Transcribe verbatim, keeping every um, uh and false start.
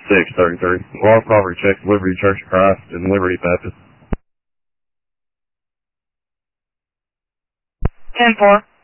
six thirty-three. Lost property check, Liberty Church of Christ and Liberty Baptist. ten four.